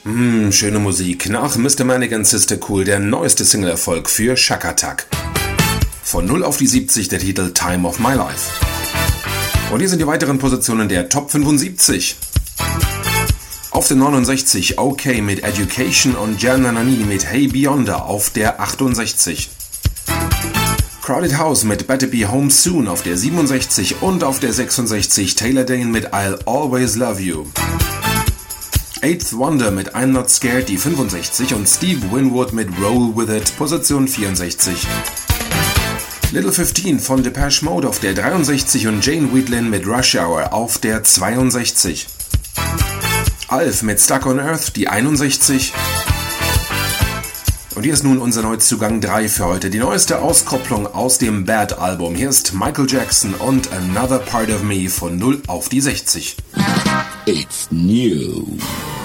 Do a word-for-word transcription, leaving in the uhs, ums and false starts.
Mmh, schöne Musik. Nach Mister Manic and Sister Cool der neueste Single-Erfolg für Shaka Tak. Von null auf die siebzig der Titel Time of My Life. Und hier sind die weiteren Positionen der Top fünfundsiebzig. Auf der neunundsechzig OK mit Education und Gianna Nannini mit Hey Beyonder auf der achtundsechzig. Crowded House mit Better Be Home Soon auf der siebenundsechzig und auf der sechsundsechzig Taylor Dayne mit I'll Always Love You. Eighth Wonder mit I'm Not Scared die fünfundsechzig und Steve Winwood mit Roll With It Position vierundsechzig. Little fifteen von Depeche Mode auf der dreiundsechzig und Jane Wiedlin mit Rush Hour auf der zweiundsechzig. Alf mit Stuck on Earth die einundsechzig. Und hier ist nun unser Neuzugang drei für heute, die neueste Auskopplung aus dem Bad-Album. Hier ist Michael Jackson und Another Part of Me von null auf die sechzig. It's new.